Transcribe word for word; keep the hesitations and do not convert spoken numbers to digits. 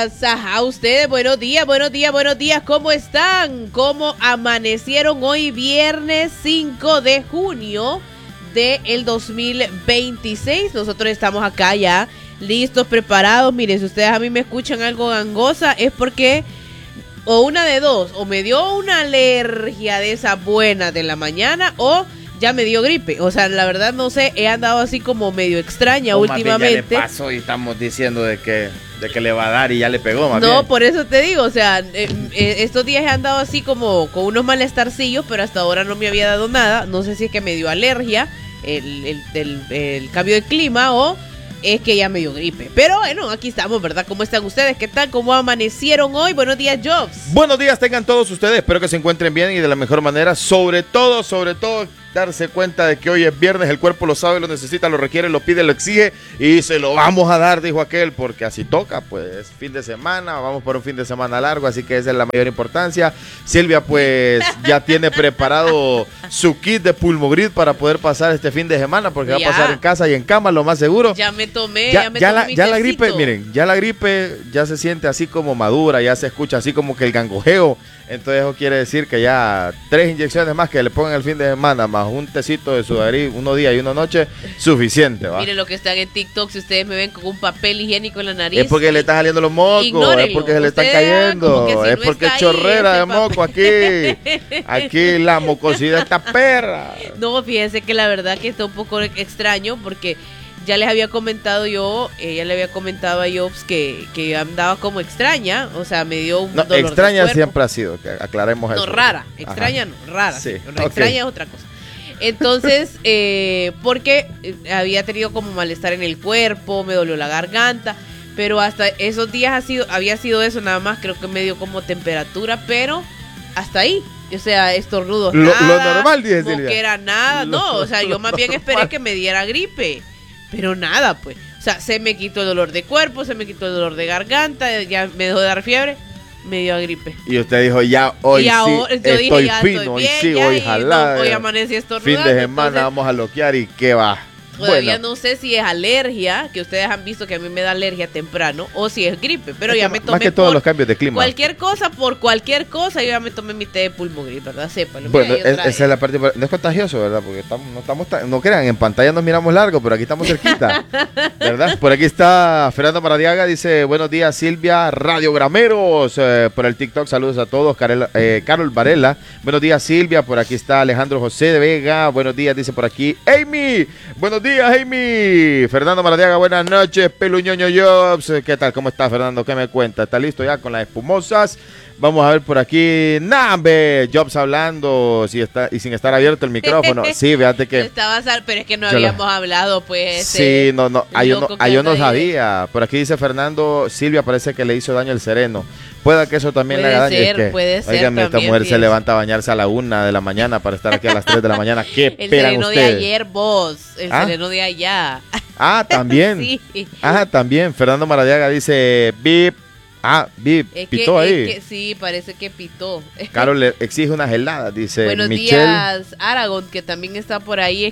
días a ustedes, buenos días, buenos días, buenos días, ¿cómo están? ¿Cómo amanecieron hoy viernes cinco de junio del dos mil veintiséis? Nosotros estamos acá ya listos, preparados. Miren, si ustedes a mí me escuchan algo gangosa es porque o una de dos, o me dio una alergia de esa buena de la mañana o ya me dio gripe. O sea, la verdad no sé, he andado así como medio extraña o últimamente. Ya le pasó y estamos diciendo de que, de que le va a dar y ya le pegó más No, bien. por eso te digo, o sea, eh, eh, estos días he andado así como con unos malestarcillos, pero hasta ahora no me había dado nada. No sé si es que me dio alergia, el, el, el, el cambio de clima o es que ya me dio gripe. Pero bueno, aquí estamos, ¿verdad? ¿Cómo están ustedes? ¿Qué tal? ¿Cómo amanecieron hoy? Buenos días, Jobs. Buenos días tengan todos ustedes. Espero que se encuentren bien y de la mejor manera. Sobre todo, sobre todo, darse cuenta de que hoy es viernes. El cuerpo lo sabe, lo necesita, lo requiere, lo pide, lo exige. Y se lo vamos a dar, dijo aquel, porque así toca. Pues fin de semana, vamos por un fin de semana largo. Así que esa es la mayor importancia. Silvia, pues ya tiene preparado su kit de Pulmogrid para poder pasar este fin de semana. Porque ya va a pasar en casa y en cama, lo más seguro. Ya me tomé, ya, ya me ya tomé la, mi ya la tecito. gripe, miren, ya la gripe ya se siente así como madura, ya se escucha así como que el gangojeo. Entonces eso quiere decir que ya tres inyecciones más que le pongan el fin de semana, más un tecito de sudarí, uno día y una noche, suficiente, ¿va? Miren lo que están en TikTok, si ustedes me ven con un papel higiénico en la nariz. Es porque le están saliendo los mocos, Ignórenlo. es porque se le están Ustedes cayendo, como que si es no porque está es ahí chorrera ese de moco aquí, aquí la mocosidad está perra. No, fíjense que la verdad que está un poco extraño porque ya les había comentado yo, eh, ya le había comentado a Jobs que, que andaba como extraña, o sea, me dio un No, dolor extraña de cuerpo. siempre ha sido, que aclaremos No, eso. rara, extraña Ajá. no, rara. Sí, Sí, ok. extraña es otra cosa. Entonces, eh, porque eh, había tenido como malestar en el cuerpo, me dolió la garganta, pero hasta esos días ha sido, había sido eso nada más, creo que me dio como temperatura, pero hasta ahí. O sea, estornudos Lo, nada, lo normal, dice Silvia. moquera nada, Lo- no, o sea, yo más bien esperé normal. que me diera gripe, pero nada, pues. O sea, se me quitó el dolor de cuerpo, se me quitó el dolor de garganta, ya me dejó de dar fiebre, me dio gripe. Y usted dijo, ya hoy Y ahora- sí yo estoy dije, ya fino, estoy hoy bien, sí ya, voy y jalada. no, hoy eh. amanecí Fin estornudando. de semana entonces, vamos a loquear y qué va. todavía Bueno, no sé si es alergia, que ustedes han visto que a mí me da alergia temprano, o si es gripe, pero es ya que me más tomé que todos por los cambios de clima. cualquier cosa, por cualquier cosa, yo ya me tomé mi té de Pulmogrid, ¿verdad? Sépanlo. Bueno, Mira, yo es- traje. esa es la parte. No es contagioso, ¿verdad? Porque estamos, no estamos tan- no crean, en pantalla nos miramos largo, pero aquí estamos cerquita, ¿verdad? Por aquí está Fernando Maradiaga, dice, buenos días Silvia, radiogrameros, eh, por el TikTok, saludos a todos, Carel, eh, Carol Varela, buenos días Silvia, por aquí está Alejandro José de Vega, buenos días, dice por aquí, Amy, buenos días Amy, Fernando Maradiaga, buenas noches, Peluñoño Jobs, ¿qué tal? ¿Cómo está Fernando? ¿Qué me cuenta? ¿Está listo ya con las espumosas? Vamos a ver por aquí, Nambe, Jobs hablando, si está, y sin estar abierto el micrófono, sí, fíjate que... Estaba sal- pero es que no Yo lo- habíamos hablado, pues. Sí, eh, no, no, ah, yo no, loco que ah, yo no anda ahí. sabía. Por aquí dice Fernando, Silvia parece que le hizo daño el sereno. Pueda que eso también Puede le haga daño. ser, Es que, puede ser óigame, esta también, mujer se fíjese. levanta a bañarse a la una de la mañana para estar aquí a las tres de la mañana. ¿Qué El esperan sereno de ustedes? ayer, vos. El ¿Ah? sereno de allá. Ah, también. Sí. Ah, también. Fernando Maradiaga dice, bip. Ah, bip, Es que, pitó ahí. es que sí, parece que pitó. Carol le exige unas heladas, dice Buenos Michelle. días, Aragón, que también está por ahí